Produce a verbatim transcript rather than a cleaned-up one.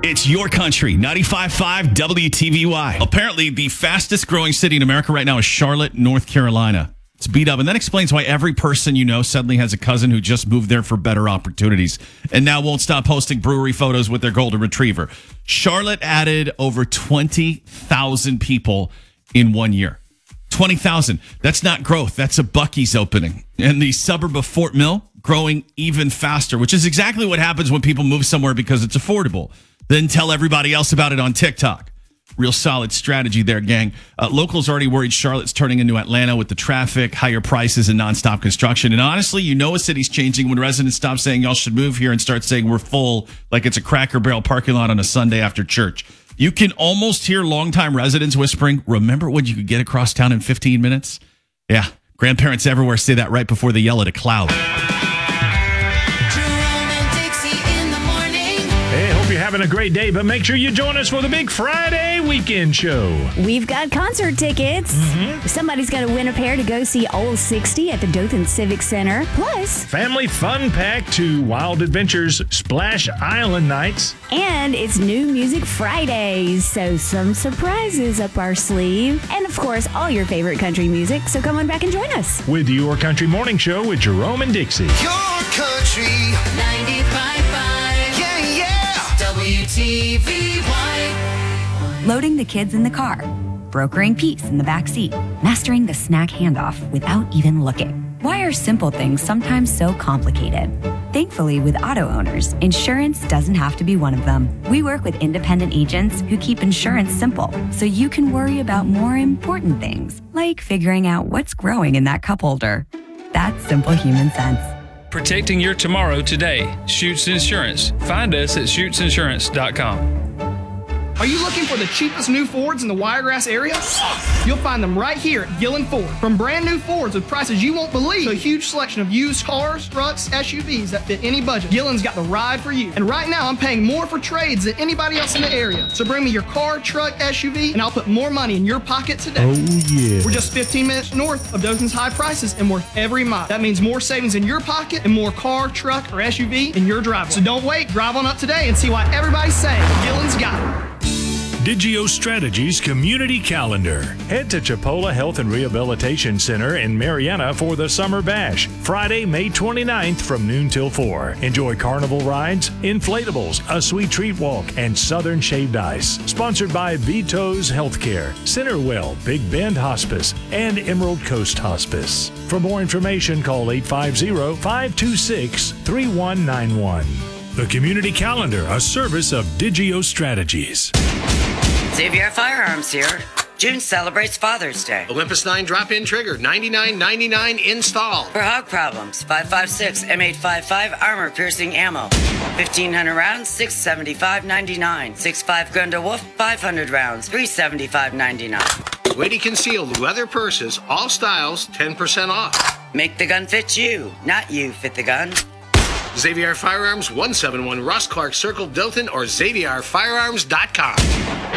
It's your country, ninety-five point five W T V Y. Apparently, the fastest growing city in America right now is Charlotte, North Carolina. It's beat up, and that explains why every person you know suddenly has a cousin who just moved there for better opportunities and now won't stop posting brewery photos with their golden retriever. Charlotte added over twenty thousand people in one year. twenty thousand. That's not growth. That's a Buc-ee's opening. And the suburb of Fort Mill growing even faster, which is exactly what happens when people move somewhere because it's affordable. Then tell everybody else about it on TikTok. Real solid strategy there, gang. Uh, locals already worried Charlotte's turning into Atlanta with the traffic, higher prices, and nonstop construction. And honestly, you know a city's changing when residents stop saying y'all should move here and start saying we're full like it's a Cracker Barrel parking lot on a Sunday after church. You can almost hear longtime residents whispering, remember when you could get across town in fifteen minutes? Yeah, grandparents everywhere say that right before they yell at a cloud. Hey, hope you're having a great day, but make sure you join us for the big Friday weekend show. We've got concert tickets. Mm-hmm. Somebody's got to win a pair to go see Old sixty at the Dothan Civic Center. Plus, family fun pack to Wild Adventures Splash Island nights. And it's New Music Fridays, so some surprises up our sleeve. And of course, all your favorite country music, so come on back and join us. With Your Country Morning Show with Jerome and Dixie. Your Country ninety-five point five. W T V Y. Loading the kids in the car, brokering peace in the back seat, mastering the snack handoff without even looking. Why are simple things sometimes so complicated? Thankfully, with auto owners, insurance doesn't have to be one of them. We work with independent agents who keep insurance simple, so you can worry about more important things, like figuring out what's growing in that cup holder. That's simple human sense. Protecting your tomorrow today. Schutz Insurance. Find us at schutz insurance dot com. Are you looking for the cheapest new Fords in the Wiregrass area? You'll find them right here at Gillen Ford. From brand new Fords with prices you won't believe to a huge selection of used cars, trucks, S U Vs that fit any budget, Gillen's got the ride for you. And right now, I'm paying more for trades than anybody else in the area. So bring me your car, truck, S U V, and I'll put more money in your pocket today. Oh, yeah. We're just fifteen minutes north of Dothan's high prices and worth every mile. That means more savings in your pocket and more car, truck, or S U V in your driveway. So don't wait. Drive on up today and see why everybody's saying Gillen's got it. Digio Strategies Community Calendar. Head to Chipola Health and Rehabilitation Center in Marietta for the Summer Bash, Friday, May twenty-ninth from noon till four. Enjoy carnival rides, inflatables, a sweet treat walk, and Southern Shaved Ice. Sponsored by Vito's Healthcare, Centerwell, Big Bend Hospice, and Emerald Coast Hospice. For more information, call eight five zero, five two six, three one nine one. The Community Calendar, a service of Digio Strategies. Xavier Firearms here. June celebrates Father's Day. Olympus nine drop-in trigger, ninety-nine ninety-nine install. For hog problems, five five six M eight fifty-five armor-piercing ammo. fifteen hundred rounds, six seventy-five ninety-nine. six point five gun to wolf, five hundred rounds, three seventy-five ninety-nine. Weighty concealed leather purses, all styles, ten percent off. Make the gun fit you, not you fit the gun. Xavier Firearms, one seventy-one Ross Clark Circle, Dothan, or xavier firearms dot com.